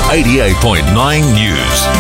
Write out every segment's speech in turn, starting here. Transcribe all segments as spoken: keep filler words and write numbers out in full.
eighty-eight point nine News.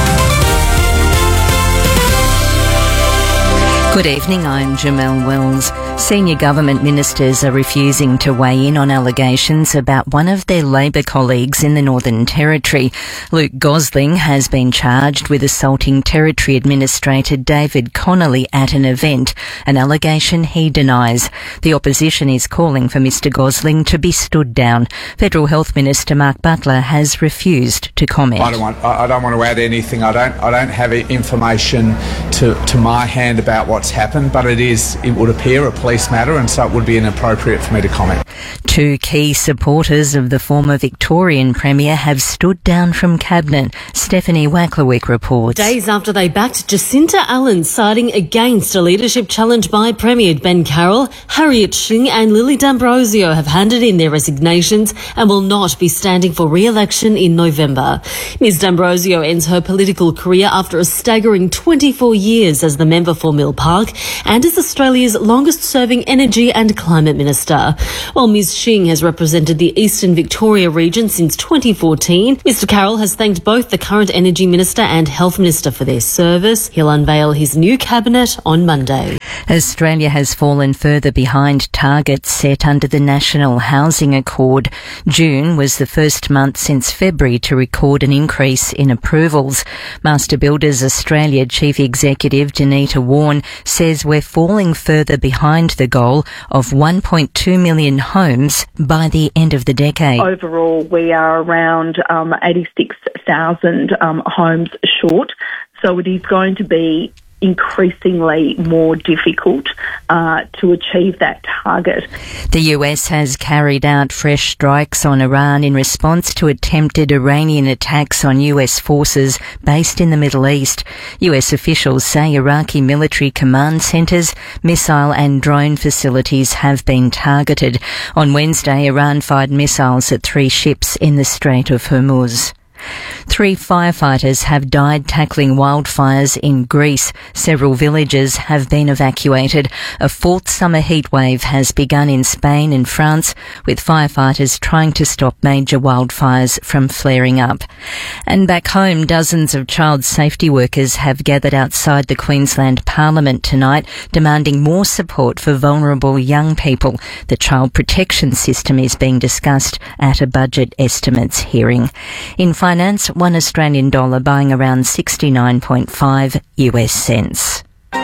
Good evening, I'm Jamelle Wells. Senior government ministers are refusing to weigh in on allegations about one of their Labor colleagues in the Northern Territory. Luke Gosling has been charged with assaulting Territory Administrator David Connolly at an event, an allegation he denies. The opposition is calling for Mr Gosling to be stood down. Federal Health Minister Mark Butler has refused to comment. I don't want, I don't want to add anything. I don't, I don't have information to, to my hand about what's happened, but it is, it would appear, a police matter, and so it would be inappropriate for me to comment. Two key supporters of the former Victorian Premier have stood down from Cabinet. Stephanie Wacklerwick reports. Days after they backed Jacinta Allen, siding against a leadership challenge by Premier Ben Carroll, Harriet Shing and Lily D'Ambrosio have handed in their resignations and will not be standing for re-election in November. Ms D'Ambrosio ends her political career after a staggering twenty-four years as the member for Mill Park and is Australia's longest-serving Energy and Climate Minister. While Ms Shing has represented the Eastern Victoria region since twenty fourteen, Mr Carroll has thanked both the current Energy Minister and Health Minister for their service. He'll unveil his new cabinet on Monday. Australia has fallen further behind targets set under the National Housing Accord. June was the first month since February to record an increase in approvals. Master Builders Australia Chief Executive Danita Warren says we're falling further behind the goal of one point two million homes by the end of the decade. Overall, we are around um, eighty-six thousand um, homes short, so it is going to be increasingly more difficult uh, to achieve that target. The U S has carried out fresh strikes on Iran in response to attempted Iranian attacks on U S forces based in the Middle East. U S officials say Iraqi military command centres, missile and drone facilities have been targeted. On Wednesday, Iran fired missiles at three ships in the Strait of Hormuz. Three firefighters have died tackling wildfires in Greece. Several villages have been evacuated. A fourth summer heatwave has begun in Spain and France, with firefighters trying to stop major wildfires from flaring up. And back home, dozens of child safety workers have gathered outside the Queensland Parliament tonight, demanding more support for vulnerable young people. The child protection system is being discussed at a budget estimates hearing. In finance, one Australian dollar buying around sixty-nine point five U S cents.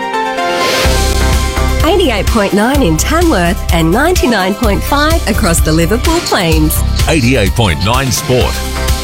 eighty-eight point nine in Tamworth and ninety-nine point five across the Liverpool Plains. eighty-eight point nine Sport.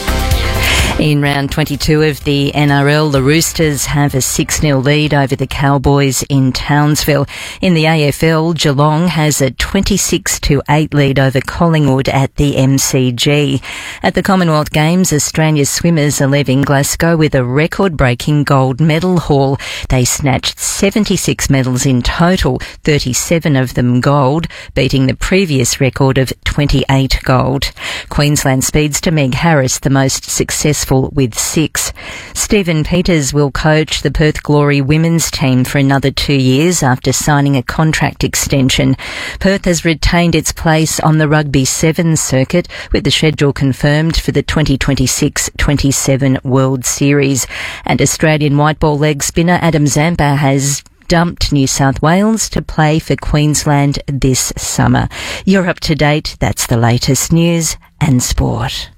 In round twenty-two of the N R L, the Roosters have a six nil lead over the Cowboys in Townsville. In the A F L, Geelong has a twenty-six to eight lead over Collingwood at the M C G. At the Commonwealth Games, Australia's swimmers are leaving Glasgow with a record-breaking gold medal haul. They snatched seventy-six medals in total, thirty-seven of them gold, beating the previous record of twenty-eight gold. Queensland speedster Meg Harris, the most successful with six. Stephen Peters will coach the Perth Glory women's team for another two years after signing a contract extension. Perth has retained its place on the Rugby Sevens circuit, with the schedule confirmed for the twenty twenty-six twenty-seven World Series. And Australian white ball leg spinner Adam Zampa has dumped New South Wales to play for Queensland this summer. You're up to date. That's the latest news and sport.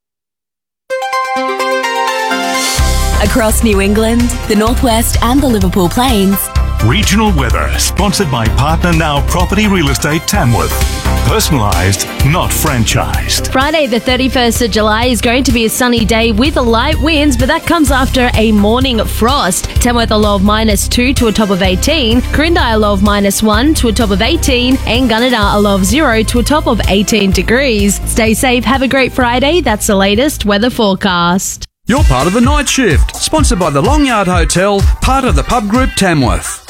Across New England, the Northwest and the Liverpool Plains. Regional weather sponsored by Partner Now Property Real Estate Tamworth. Personalised, not franchised. Friday the thirty-first of July is going to be a sunny day with light winds, but that comes after a morning frost. Tamworth a low of minus two to a top of eighteen, Corindi a low of minus one to a top of eighteen, and Gunnedah a low of zero to a top of eighteen degrees. Stay safe, have a great Friday. That's the latest weather forecast. You're part of the night shift, sponsored by the Long Yard Hotel, part of the Pub Group Tamworth.